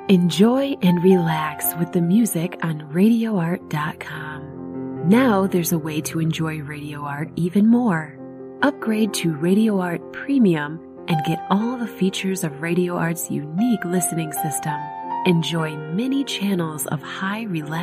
Enjoy and relax with the music on RadioArt.com. Now there's a way to enjoy Radio Art even more. Upgrade to Radio Art Premium and get all the features of Radio Art's unique listening system. Enjoy many channels of high relaxation